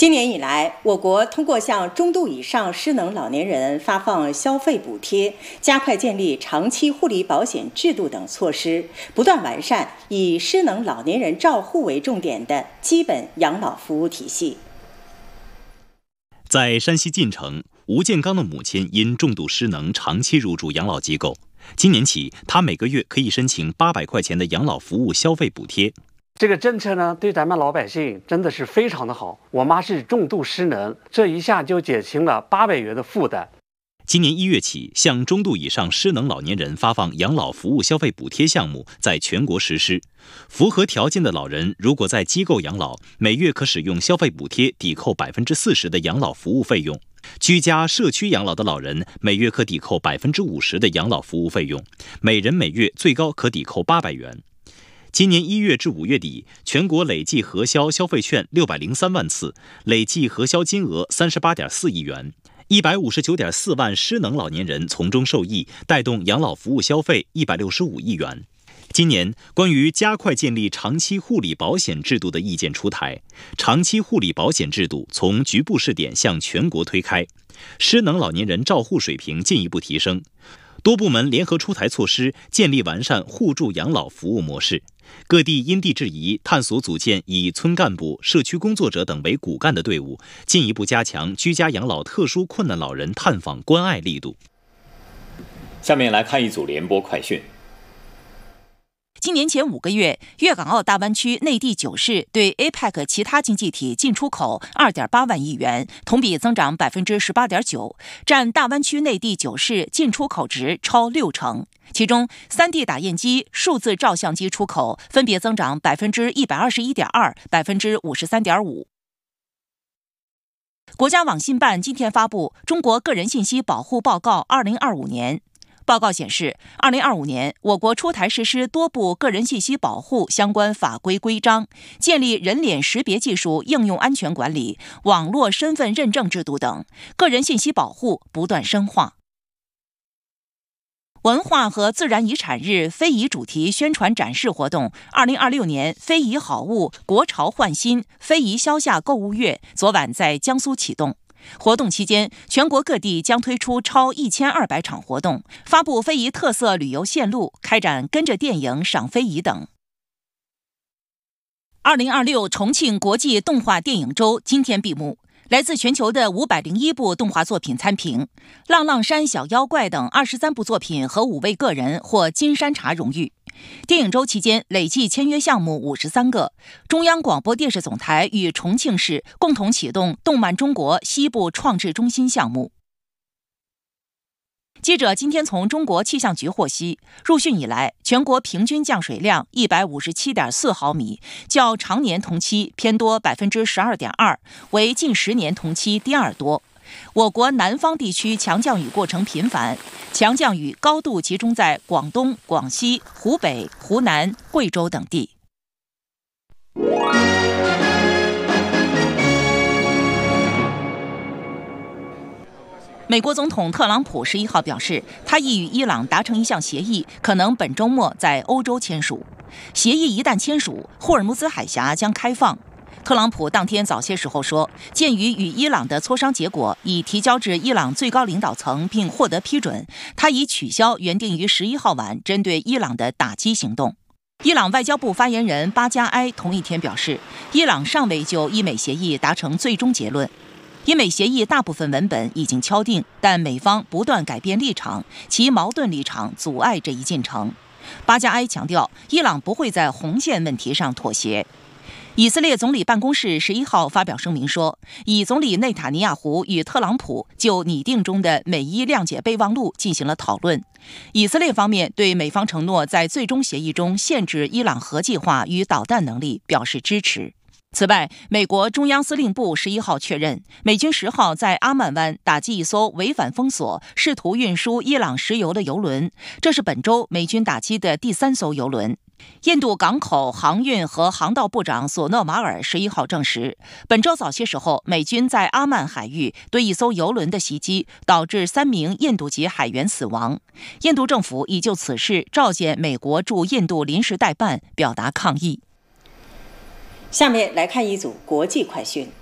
今年以来，我国通过向中度以上失能老年人发放消费补贴、加快建立长期护理保险制度等措施，不断完善以失能老年人照护为重点的基本养老服务体系。 在山西晋城，吴建刚的母亲因重度失能长期入住养老机构，今年起，他每个月可以申请800块钱的养老服务消费补贴。 这个政策呢，对咱们老百姓真的是非常的好。我妈是重度失能，这一下就减轻了800元的负担。 今年1月起，向中度以上失能老年人发放养老服务消费补贴项目在全国实施。符合条件的老人，如果在机构养老，每月可使用消费补贴抵扣40%的养老服务费用；居家社区养老的老人，每月可抵扣50%的养老服务费用，每人每月最高可抵扣800元。今年1月至5月底，全国累计核销消费券603万次，累计核销金额38.4亿元，159.4万失能老年人从中受益，带动养老服务消费165亿元。今年，关于加快建立长期护理保险制度的意见出台，长期护理保险制度从局部试点向全国推开，失能老年人照护水平进一步提升。多部门联合出台措施，建立完善互助养老服务模式。各地因地制宜，探索组建以村干部、社区工作者等为骨干的队伍，进一步加强居家养老特殊困难老人探访关爱力度。 下面来看一组联播快讯。 今年前5个月，粤港澳大湾区内地9市对 APEC 其他经济体进出口2.8万亿元，同比增长18.9%，占大湾区内地9市进出口值超60%。其中，3D 打印机、数字照相机出口分别增长121.2%、53.5%。国家网信办今天发布《中国个人信息保护报告2025年》。报告显示，2025年，我国出台实施多部个人信息保护相关法规规章，建立人脸识别技术应用安全管理、网络身份认证制度等，个人信息保护不断深化。文化和自然遗产日非遗主题宣传展示活动2026年非遗好物国潮焕新非遗消夏购物月昨晚在江苏启动。活动期间，全国各地将推出超1200场活动，发布非遗特色旅游线路，开展跟着电影赏非遗等。2026重庆国际动画电影周今天闭幕，来自全球的501部动画作品参评，浪浪山小妖怪等23部作品和5位个人获金山茶荣誉。电影周期间累计签约项目53个，中央广播电视总台与重庆市共同启动动漫中国西部创制中心项目。记者今天从中国气象局获悉，入汛以来，全国平均降水量157.4毫米，较常年同期偏多12.2%，为近10年同期第2多。我国南方地区强降雨过程频繁，强降雨高度集中在广东、广西、湖北、湖南、贵州等地。美国总统特朗普11号表示，他已与伊朗达成一项协议，可能本周末在欧洲签署。协议一旦签署，霍尔木兹海峡将开放。特朗普当天早些时候说，鉴于与伊朗的磋商结果已提交至伊朗最高领导层并获得批准，他已取消原定于11号晚针对伊朗的打击行动。伊朗外交部发言人巴加埃同一天表示，伊朗尚未就伊美协议达成最终结论。伊美协议大部分文本已经敲定，但美方不断改变立场，其矛盾立场阻碍这一进程。巴加埃强调，伊朗不会在红线问题上妥协。以色列总理办公室11号发表声明说，以总理内塔尼亚胡与特朗普就拟定中的美伊谅解备忘录进行了讨论。以色列方面对美方承诺在最终协议中限制伊朗核计划与导弹能力表示支持。此外，美国中央司令部11号确认，美军10号在阿曼湾打击一艘违反封锁、试图运输伊朗石油的油轮，这是本周美军打击的第3艘油轮。印度港口航运和航道部长索诺瓦尔11号证实，本周早些时候，美军在阿曼海域对一艘油轮的袭击，导致3名印度籍海员死亡。印度政府已就此事召见美国驻印度临时代办，表达抗议。 下面来看一组国际快讯。